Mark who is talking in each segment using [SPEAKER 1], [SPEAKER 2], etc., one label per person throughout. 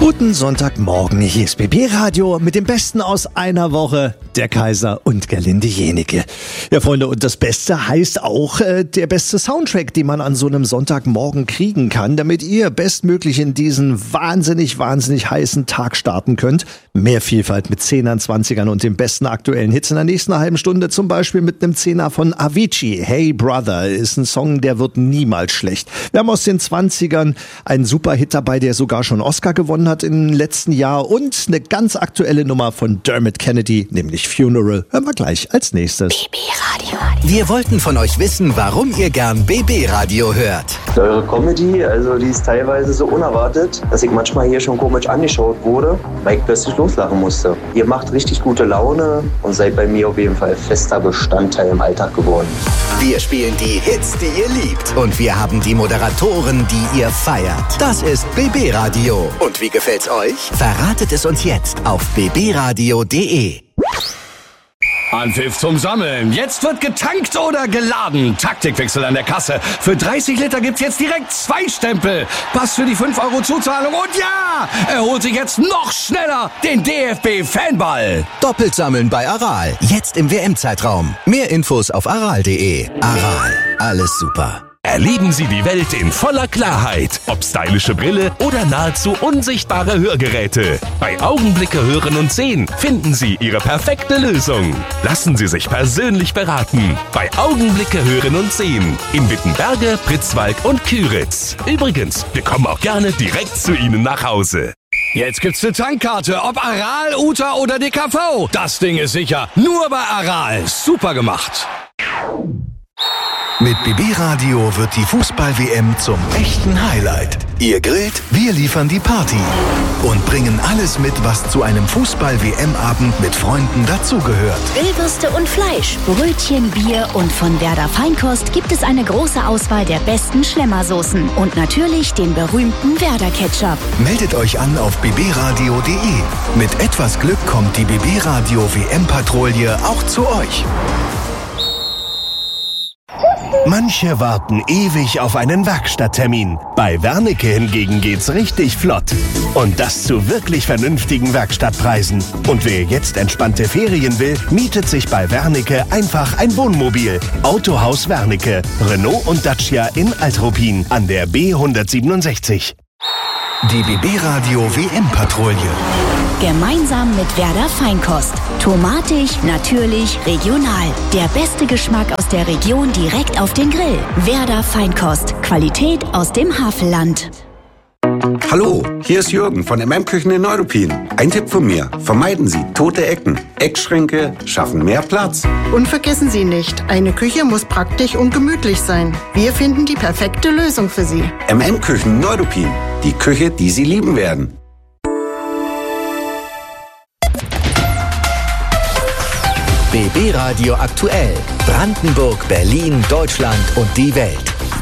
[SPEAKER 1] Guten Sonntagmorgen, hier ist BB Radio mit dem Besten aus einer Woche, der Kaiser und Gerlinde Jenike. Ja, Freunde, und das Beste heißt auch der beste Soundtrack, den man an so einem Sonntagmorgen kriegen kann, damit ihr bestmöglich in diesen wahnsinnig heißen Tag starten könnt. Mehr Vielfalt mit 10ern, 20ern und den besten aktuellen Hits in der nächsten halben Stunde, zum Beispiel mit einem 10er von Avicii. Hey Brother ist ein Song, der wird niemals schlecht. Wir haben aus den 20ern einen Superhit dabei, der sogar schon Oscar gewonnen hat im letzten Jahr, und eine ganz aktuelle Nummer von Dermot Kennedy, nämlich Funeral. Hören wir gleich als nächstes.
[SPEAKER 2] BB Radio. Wir wollten von euch wissen, warum ihr gern BB Radio hört.
[SPEAKER 3] Eure Comedy, also die ist teilweise so unerwartet, dass ich manchmal hier schon komisch angeschaut wurde, weil ich plötzlich loslachen musste. Ihr macht richtig gute Laune und seid bei mir auf jeden Fall fester Bestandteil im Alltag geworden.
[SPEAKER 2] Wir spielen die Hits, die ihr liebt, und wir haben die Moderatoren, die ihr feiert. Das ist BB Radio. Und wie gefällt's euch? Verratet es uns jetzt auf bbradio.de.
[SPEAKER 4] Anpfiff zum Sammeln. Jetzt wird getankt oder geladen. Taktikwechsel an der Kasse. Für 30 Liter gibt's jetzt direkt 2 Stempel. Pass für die 5 € Zuzahlung. Und ja, er holt sich jetzt noch schneller den DFB-Fanball.
[SPEAKER 2] Doppelt sammeln bei Aral. Jetzt im WM-Zeitraum. Mehr Infos auf aral.de. Aral. Alles super.
[SPEAKER 5] Erleben Sie die Welt in voller Klarheit. Ob stylische Brille oder nahezu unsichtbare Hörgeräte. Bei Augenblicke Hören und Sehen finden Sie Ihre perfekte Lösung. Lassen Sie sich persönlich beraten. Bei Augenblicke Hören und Sehen. In Wittenberge, Pritzwalk und Küritz. Übrigens, wir kommen auch gerne direkt zu Ihnen nach Hause.
[SPEAKER 4] Jetzt gibt's eine Tankkarte. Ob Aral, Uta oder DKV. Das Ding ist sicher. Nur bei Aral. Super gemacht.
[SPEAKER 2] Mit BB Radio wird die Fußball-WM zum echten Highlight. Ihr grillt, wir liefern die Party und bringen alles mit, was zu einem Fußball-WM-Abend mit Freunden dazugehört.
[SPEAKER 6] Grillwürste und Fleisch, Brötchen, Bier, und von Werder Feinkost gibt es eine große Auswahl der besten Schlemmersoßen und natürlich den berühmten Werder Ketchup.
[SPEAKER 2] Meldet euch an auf bbradio.de. Mit etwas Glück kommt die BB Radio WM-Patrouille auch zu euch.
[SPEAKER 5] Manche warten ewig auf einen Werkstatttermin. Bei Wernicke hingegen geht's richtig flott. Und das zu wirklich vernünftigen Werkstattpreisen. Und wer jetzt entspannte Ferien will, mietet sich bei Wernicke einfach ein Wohnmobil. Autohaus Wernicke, Renault und Dacia in Altruppin an der B167.
[SPEAKER 2] Die BB Radio WM-Patrouille.
[SPEAKER 6] Gemeinsam mit Werder Feinkost. Tomatig, natürlich, regional. Der beste Geschmack aus der Region direkt auf den Grill. Werder Feinkost. Qualität aus dem Havelland.
[SPEAKER 7] Hallo, hier ist Jürgen von MM-Küchen in Neuruppin. Ein Tipp von mir: Vermeiden Sie tote Ecken. Eckschränke schaffen mehr Platz.
[SPEAKER 8] Und vergessen Sie nicht, eine Küche muss praktisch und gemütlich sein. Wir finden die perfekte Lösung für Sie.
[SPEAKER 7] MM-Küchen Neuruppin. Die Küche, die Sie lieben werden.
[SPEAKER 2] BB Radio aktuell. Brandenburg, Berlin, Deutschland und die Welt.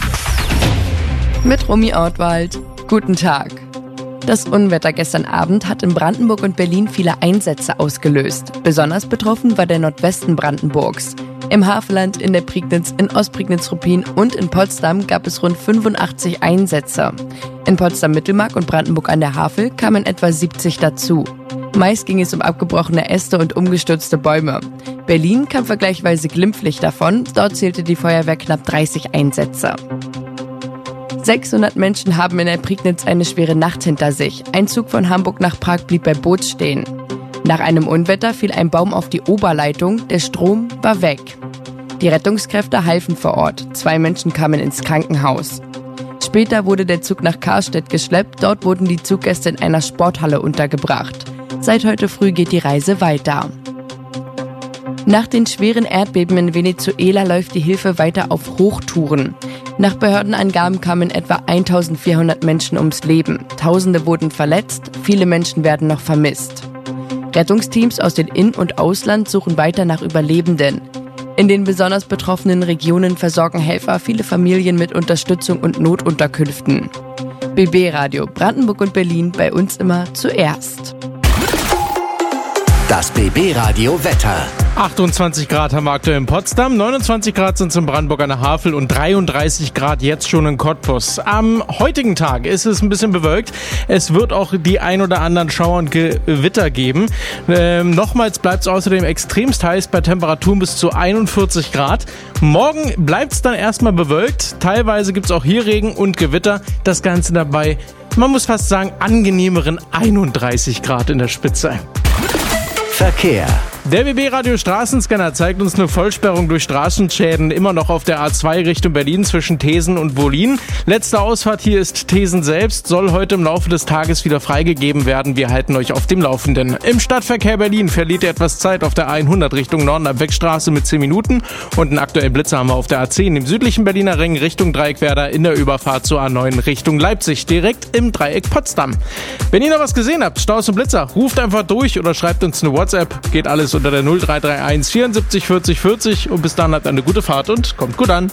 [SPEAKER 9] Mit Romy Ortwald. Guten Tag. Das Unwetter gestern Abend hat in Brandenburg und Berlin viele Einsätze ausgelöst. Besonders betroffen war der Nordwesten Brandenburgs. Im Havelland, in der Prignitz, in Ostprignitz-Ruppin und in Potsdam gab es rund 85 Einsätze. In Potsdam-Mittelmark und Brandenburg an der Havel kamen etwa 70 dazu. Meist ging es um abgebrochene Äste und umgestürzte Bäume. Berlin kam vergleichsweise glimpflich davon, dort zählte die Feuerwehr knapp 30 Einsätze. 600 Menschen haben in der Prignitz eine schwere Nacht hinter sich. Ein Zug von Hamburg nach Prag blieb bei Boz stehen. Nach einem Unwetter fiel ein Baum auf die Oberleitung, der Strom war weg. Die Rettungskräfte halfen vor Ort, 2 Menschen kamen ins Krankenhaus. Später wurde der Zug nach Karstedt geschleppt, dort wurden die Zuggäste in einer Sporthalle untergebracht. Seit heute früh geht die Reise weiter. Nach den schweren Erdbeben in Venezuela läuft die Hilfe weiter auf Hochtouren. Nach Behördenangaben kamen etwa 1400 Menschen ums Leben. Tausende wurden verletzt, viele Menschen werden noch vermisst. Rettungsteams aus dem In- und Ausland suchen weiter nach Überlebenden. In den besonders betroffenen Regionen versorgen Helfer viele Familien mit Unterstützung und Notunterkünften. BB Radio Brandenburg und Berlin, bei uns immer zuerst.
[SPEAKER 2] Das BB Radio Wetter.
[SPEAKER 10] 28 Grad haben wir aktuell in Potsdam, 29 Grad sind es in Brandenburg an der Havel und 33 Grad jetzt schon in Cottbus. Am heutigen Tag ist es ein bisschen bewölkt. Es wird auch die ein oder anderen Schauer und Gewitter geben. Nochmals bleibt es außerdem extremst heiß bei Temperaturen bis zu 41 Grad. Morgen bleibt es dann erstmal bewölkt. Teilweise gibt es auch hier Regen und Gewitter. Das Ganze dabei, man muss fast sagen, angenehmeren 31 Grad in der Spitze.
[SPEAKER 2] Verkehr.
[SPEAKER 10] Der BB-Radio Straßenscanner zeigt uns eine Vollsperrung durch Straßenschäden immer noch auf der A2 Richtung Berlin zwischen Thesen und Wollin. Letzte Ausfahrt hier ist Thesen selbst, soll heute im Laufe des Tages wieder freigegeben werden. Wir halten euch auf dem Laufenden. Im Stadtverkehr Berlin verliert ihr etwas Zeit auf der A100 Richtung Norden ab Beckstraße mit 10 Minuten und einen aktuellen Blitzer haben wir auf der A10 im südlichen Berliner Ring Richtung Dreieckwerder in der Überfahrt zur A9 Richtung Leipzig, direkt im Dreieck Potsdam. Wenn ihr noch was gesehen habt, Staus und Blitzer, ruft einfach durch oder schreibt uns eine WhatsApp, geht alles unter der 0331 74 40 40 und bis dann habt eine gute Fahrt und kommt gut an.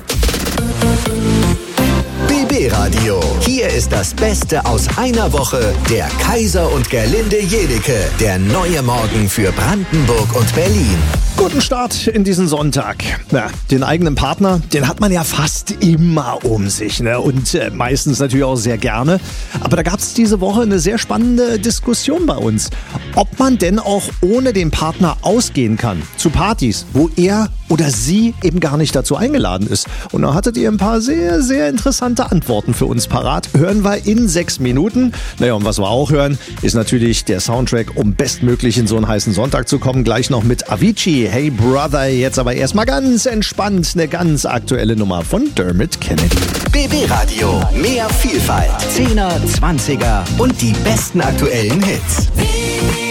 [SPEAKER 2] BB Radio. Hier ist das Beste aus einer Woche. Der Kaiser und Gerlinde Jenike. Der neue Morgen für Brandenburg und Berlin.
[SPEAKER 1] Guten Start in diesen Sonntag. Ja, den eigenen Partner, den hat man ja fast immer um sich, ne? Und meistens natürlich auch sehr gerne. Aber da gab es diese Woche eine sehr spannende Diskussion bei uns. Ob man denn auch ohne den Partner ausgehen kann. Zu Partys, wo er oder sie eben gar nicht dazu eingeladen ist. Und da hattet ihr ein paar sehr, sehr interessante Antworten für uns parat. Hören wir in 6 Minuten. Naja, und was wir auch hören, ist natürlich der Soundtrack, um bestmöglich in so einen heißen Sonntag zu kommen. Gleich noch mit Avicii. Hey Brother, jetzt aber erstmal ganz entspannt eine ganz aktuelle Nummer von Dermot Kennedy.
[SPEAKER 2] BB Radio, mehr Vielfalt, 10er, 20er und die besten aktuellen Hits.